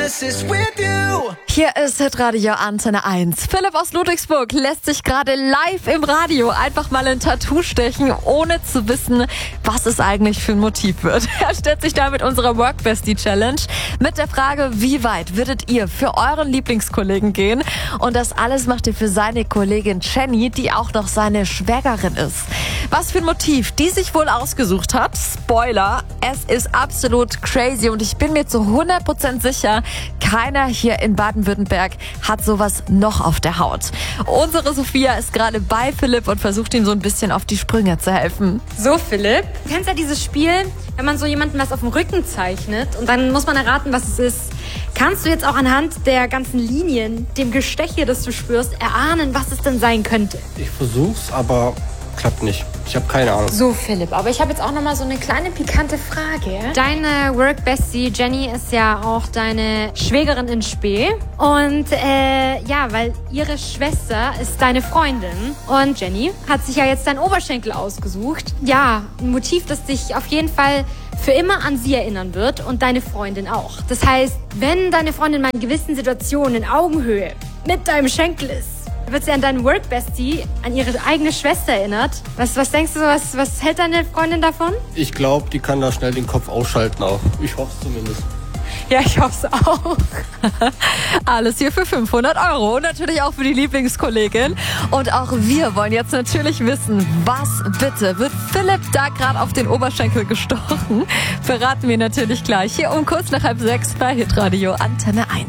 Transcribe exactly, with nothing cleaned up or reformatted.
Hier ist Hitradio Antenne eins. Philipp aus Ludwigsburg lässt sich gerade live im Radio einfach mal ein Tattoo stechen, ohne zu wissen, was es eigentlich für ein Motiv wird. Er stellt sich damit unserer Work Bestie Challenge mit der Frage, wie weit würdet ihr für euren Lieblingskollegen gehen? Und das alles macht ihr für seine Kollegin Jenny, die auch noch seine Schwägerin ist. Was für ein Motiv die sich wohl ausgesucht hat? Spoiler, es ist absolut crazy und ich bin mir zu hundert Prozent sicher, keiner hier in Baden-Württemberg hat sowas noch auf der Haut. Unsere Sophia ist gerade bei Philipp und versucht ihm so ein bisschen auf die Sprünge zu helfen. So, Philipp, du kennst ja dieses Spiel, wenn man so jemanden was auf dem Rücken zeichnet und dann muss man erraten, was es ist. Kannst du jetzt auch anhand der ganzen Linien, dem Gesteche, das du spürst, erahnen, was es denn sein könnte? Ich versuch's, aber klappt nicht. Ich habe keine Ahnung. So, Philipp, aber ich habe jetzt auch noch mal so eine kleine pikante Frage. Deine Work Bestie Jenny ist ja auch deine Schwägerin in Spee. Und äh, ja, weil ihre Schwester ist deine Freundin. Und Jenny hat sich ja jetzt deinen Oberschenkel ausgesucht. Ja, ein Motiv, das dich auf jeden Fall für immer an sie erinnern wird und deine Freundin auch. Das heißt, wenn deine Freundin mal in gewissen Situationen in Augenhöhe mit deinem Schenkel ist, wird sie an deinen Work Bestie, an ihre eigene Schwester erinnert. Was, was denkst du, was, was hält deine Freundin davon? Ich glaube, die kann da schnell den Kopf ausschalten auch. Ich hoffe es zumindest. Ja, ich hoffe es auch. Alles hier für fünfhundert Euro und natürlich auch für die Lieblingskollegin. Und auch wir wollen jetzt natürlich wissen, was bitte wird Philipp da gerade auf den Oberschenkel gestochen? Verraten wir natürlich gleich hier um kurz nach halb sechs bei Hitradio Antenne eins.